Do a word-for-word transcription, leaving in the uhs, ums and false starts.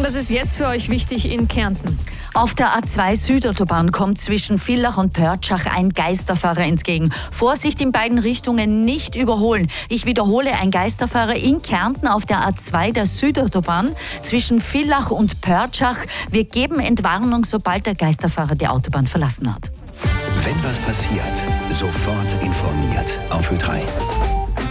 was ist jetzt für euch wichtig in Kärnten? Auf der A zwei Südautobahn kommt zwischen Villach und Pörtschach ein Geisterfahrer entgegen. Vorsicht in beiden Richtungen, nicht überholen. Ich wiederhole, ein Geisterfahrer in Kärnten auf der A zwei der Südautobahn zwischen Villach und Pörtschach. Wir geben Entwarnung, sobald der Geisterfahrer die Autobahn verlassen hat. Wenn was passiert, sofort informiert auf Ö drei.